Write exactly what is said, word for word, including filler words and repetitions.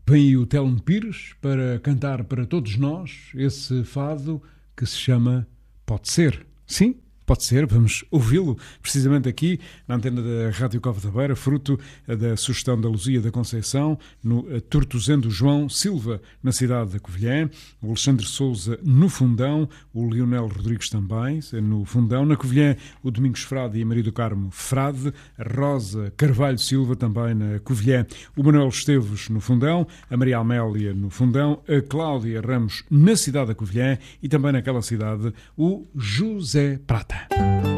Vem aí o Telmo Pires para cantar para todos nós esse fado que se chama Pode Ser. Sim, pode ser, vamos ouvi-lo precisamente aqui na antena da Rádio Cova da Beira, fruto da sugestão da Luzia da Conceição, no Tortozendo João Silva, na cidade da Covilhã, o Alexandre Souza no Fundão, o Leonel Rodrigues também no Fundão, na Covilhã o Domingos Frade e a Maria do Carmo Frade, a Rosa Carvalho Silva também na Covilhã, o Manuel Esteves no Fundão, a Maria Amélia no Fundão, a Cláudia Ramos na cidade da Covilhã e também naquela cidade o José Prata.